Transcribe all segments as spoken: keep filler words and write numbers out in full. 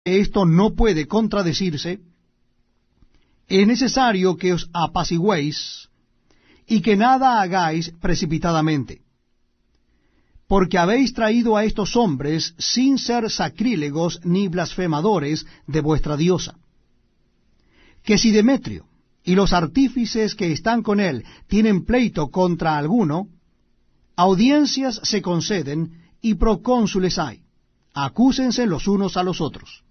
esto no puede contradecirse, es necesario que os apacigüéis y que nada hagáis precipitadamente, porque habéis traído a estos hombres sin ser sacrílegos ni blasfemadores de vuestra diosa. Que si Demetrio y los artífices que están con él tienen pleito contra alguno, audiencias se conceden y procónsules hay, acúsense los unos a los otros.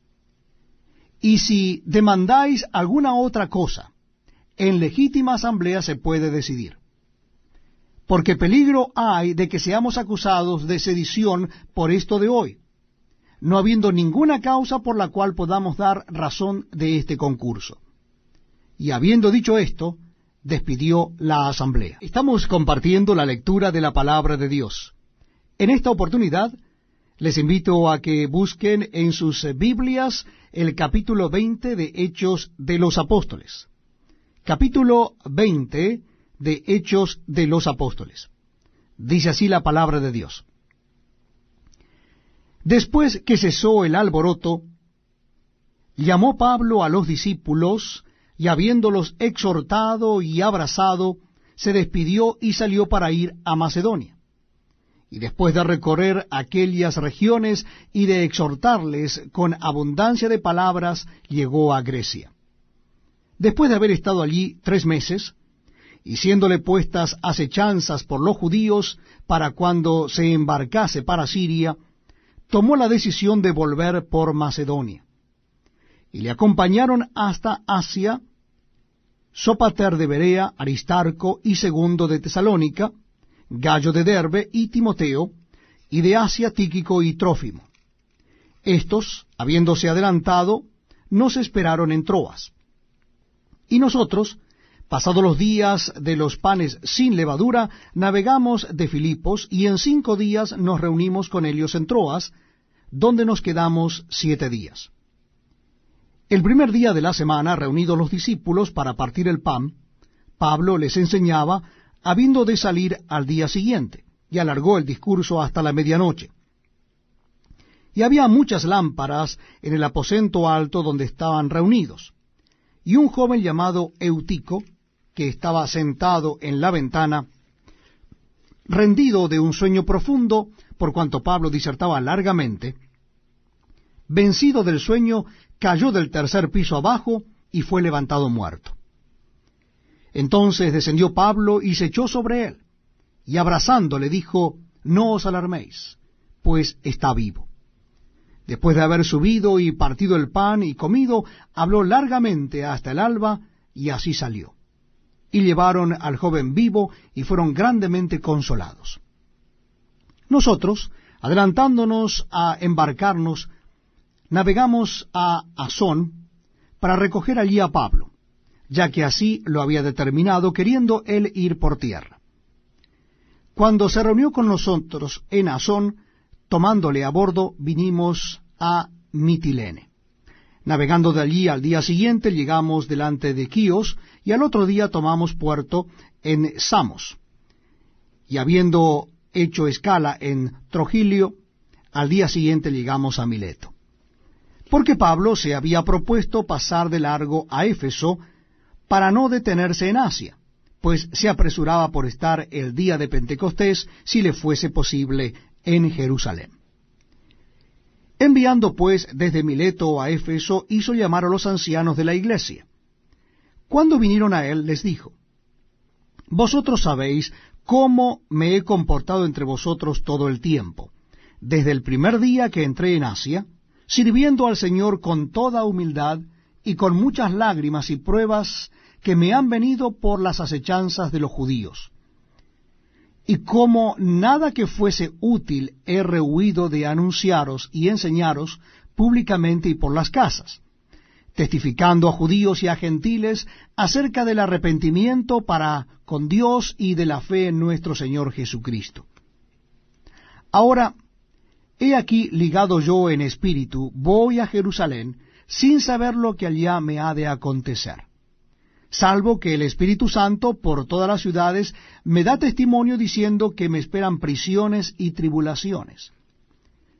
Y si demandáis alguna otra cosa, en legítima asamblea se puede decidir. Porque peligro hay de que seamos acusados de sedición por esto de hoy, no habiendo ninguna causa por la cual podamos dar razón de este concurso. Y habiendo dicho esto, despidió la asamblea. Estamos compartiendo la lectura de la palabra de Dios. En esta oportunidad, les invito a que busquen en sus Biblias el capítulo veinte de Hechos de los Apóstoles. Capítulo veinte de Hechos de los Apóstoles. Dice así la palabra de Dios. Después que cesó el alboroto, llamó Pablo a los discípulos, y habiéndolos exhortado y abrazado, se despidió y salió para ir a Macedonia. Y después de recorrer aquellas regiones y de exhortarles con abundancia de palabras, llegó a Grecia. Después de haber estado allí tres meses, y siéndole puestas acechanzas por los judíos para cuando se embarcase para Siria, tomó la decisión de volver por Macedonia. Y le acompañaron hasta Asia Sópater de Berea, Aristarco y Segundo de Tesalónica, Gallo de Derbe y Timoteo, y de Asia Tíquico y Trófimo. Estos, habiéndose adelantado, nos esperaron en Troas. Y nosotros, pasados los días de los panes sin levadura, navegamos de Filipos, y en cinco días nos reunimos con ellos en Troas, donde nos quedamos siete días. El primer día de la semana, reunidos los discípulos para partir el pan, Pablo les enseñaba, habiendo de salir al día siguiente, y alargó el discurso hasta la medianoche. Y había muchas lámparas en el aposento alto donde estaban reunidos, y un joven llamado Eutico, que estaba sentado en la ventana, rendido de un sueño profundo, por cuanto Pablo disertaba largamente, vencido del sueño, cayó del tercer piso abajo y fue levantado muerto. Entonces descendió Pablo y se echó sobre él, y abrazándole dijo, no os alarméis, pues está vivo. Después de haber subido y partido el pan y comido, habló largamente hasta el alba, y así salió. Y llevaron al joven vivo, y fueron grandemente consolados. Nosotros, adelantándonos a embarcarnos, navegamos a Asón para recoger allí a Pablo, ya que así lo había determinado, queriendo él ir por tierra. Cuando se reunió con nosotros en Asón, tomándole a bordo, vinimos a Mitilene. Navegando de allí al día siguiente, llegamos delante de Quíos, y al otro día tomamos puerto en Samos. Y habiendo hecho escala en Trogilio, al día siguiente llegamos a Mileto. Porque Pablo se había propuesto pasar de largo a Éfeso para no detenerse en Asia, pues se apresuraba por estar el día de Pentecostés, si le fuese posible, en Jerusalén. Enviando pues desde Mileto a Éfeso, hizo llamar a los ancianos de la iglesia. Cuando vinieron a él, les dijo, vosotros sabéis cómo me he comportado entre vosotros todo el tiempo, desde el primer día que entré en Asia, sirviendo al Señor con toda humildad y con muchas lágrimas y pruebas que me han venido por las asechanzas de los judíos. Y como nada que fuese útil he rehuido de anunciaros y enseñaros públicamente y por las casas, testificando a judíos y a gentiles acerca del arrepentimiento para con Dios y de la fe en nuestro Señor Jesucristo. Ahora, he aquí ligado yo en espíritu, voy a Jerusalén, sin saber lo que allá me ha de acontecer, salvo que el Espíritu Santo por todas las ciudades me da testimonio diciendo que me esperan prisiones y tribulaciones.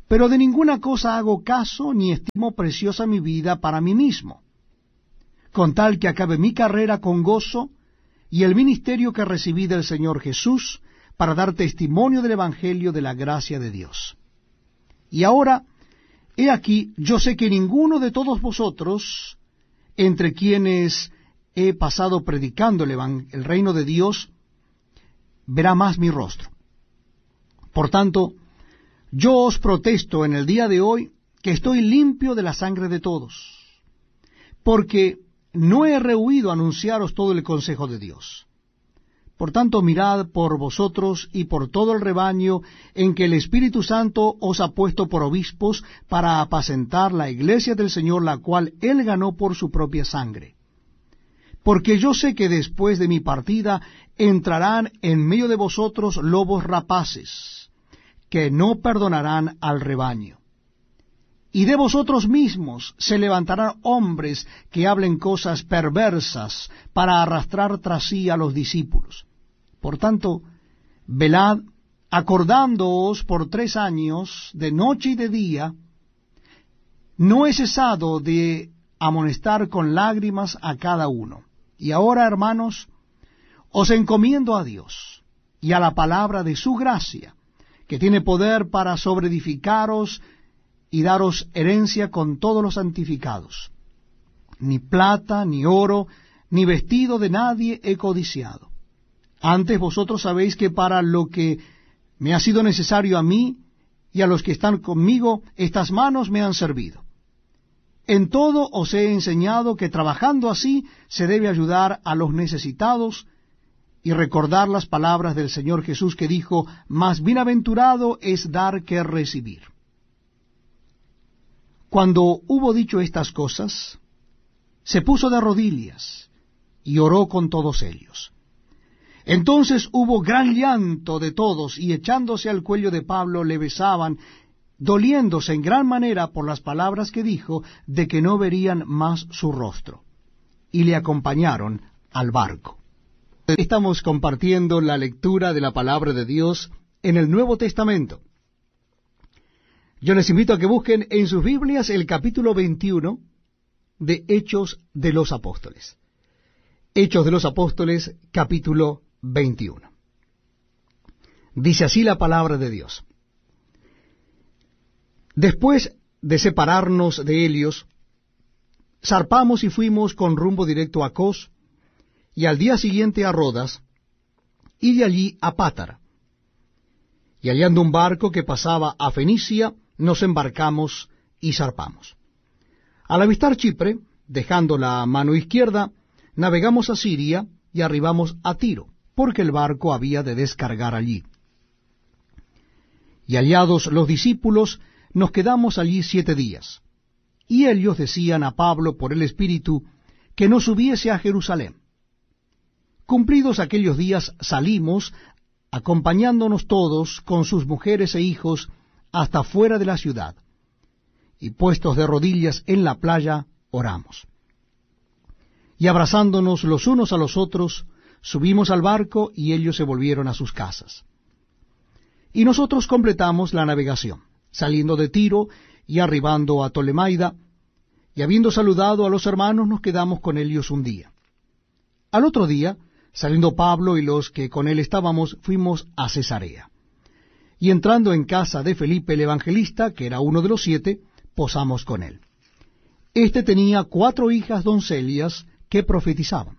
Pero de ninguna cosa hago caso, ni estimo preciosa mi vida para mí mismo, con tal que acabe mi carrera con gozo y el ministerio que recibí del Señor Jesús, para dar testimonio del Evangelio de la gracia de Dios. Y ahora, he aquí, yo sé que ninguno de todos vosotros, entre quienes he pasado predicando el, evan- el reino de Dios, verá más mi rostro. Por tanto, yo os protesto en el día de hoy que estoy limpio de la sangre de todos, porque no he rehuido anunciaros todo el consejo de Dios. Por tanto, mirad por vosotros y por todo el rebaño en que el Espíritu Santo os ha puesto por obispos para apacentar la iglesia del Señor, la cual él ganó por su propia sangre. Porque yo sé que después de mi partida entrarán en medio de vosotros lobos rapaces, que no perdonarán al rebaño. Y de vosotros mismos se levantarán hombres que hablen cosas perversas para arrastrar tras sí a los discípulos. Por tanto, velad, acordándoos por tres años, de noche y de día, no he cesado de amonestar con lágrimas a cada uno. Y ahora, hermanos, os encomiendo a Dios y a la palabra de su gracia, que tiene poder para sobreedificaros y daros herencia con todos los santificados. Ni plata, ni oro, ni vestido de nadie he codiciado. Antes vosotros sabéis que para lo que me ha sido necesario a mí y a los que están conmigo, estas manos me han servido. En todo os he enseñado que trabajando así se debe ayudar a los necesitados y recordar las palabras del Señor Jesús, que dijo: más bienaventurado es dar que recibir. Cuando hubo dicho estas cosas, se puso de rodillas y oró con todos ellos. Entonces hubo gran llanto de todos, y echándose al cuello de Pablo le besaban, doliéndose en gran manera por las palabras que dijo, de que no verían más su rostro. Y le acompañaron al barco. Estamos compartiendo la lectura de la palabra de Dios en el Nuevo Testamento. Yo les invito a que busquen en sus Biblias el capítulo veintiuno de Hechos de los Apóstoles. Hechos de los Apóstoles, capítulo veintiuno. Dice así la palabra de Dios. Después de separarnos de Helios, zarpamos y fuimos con rumbo directo a Cos, y al día siguiente a Rodas, y de allí a Pátara. Y hallando un barco que pasaba a Fenicia, nos embarcamos y zarpamos. Al avistar Chipre, dejando la mano izquierda, navegamos a Siria y arribamos a Tiro, porque el barco había de descargar allí. Y hallados los discípulos, nos quedamos allí siete días. Y ellos decían a Pablo por el Espíritu que no subiese a Jerusalén. Cumplidos aquellos días salimos, acompañándonos todos con sus mujeres e hijos, hasta fuera de la ciudad. Y puestos de rodillas en la playa, oramos. Y abrazándonos los unos a los otros, subimos al barco, y ellos se volvieron a sus casas. Y nosotros completamos la navegación, saliendo de Tiro y arribando a Tolemaida, y habiendo saludado a los hermanos, nos quedamos con ellos un día. Al otro día, saliendo Pablo y los que con él estábamos, fuimos a Cesarea. Y entrando en casa de Felipe el evangelista, que era uno de los siete, posamos con él. Este tenía cuatro hijas doncellas que profetizaban.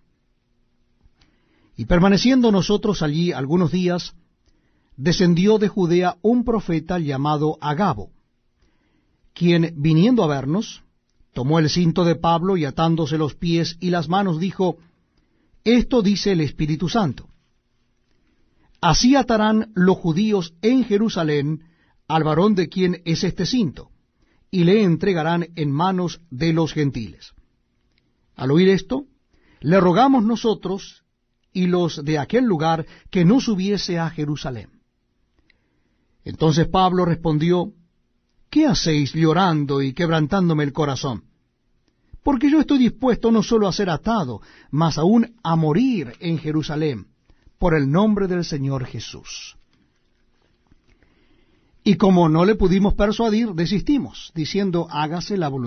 Y permaneciendo nosotros allí algunos días, descendió de Judea un profeta llamado Agabo, quien, viniendo a vernos, tomó el cinto de Pablo y atándose los pies y las manos, dijo: Esto dice el Espíritu Santo: Así atarán los judíos en Jerusalén al varón de quien es este cinto, y le entregarán en manos de los gentiles. Al oír esto, le rogamos nosotros y los de aquel lugar que no subiese a Jerusalén. Entonces Pablo respondió: ¿Qué hacéis llorando y quebrantándome el corazón? Porque yo estoy dispuesto no solo a ser atado, mas aún a morir en Jerusalén, por el nombre del Señor Jesús. Y como no le pudimos persuadir, desistimos, diciendo, hágase la voluntad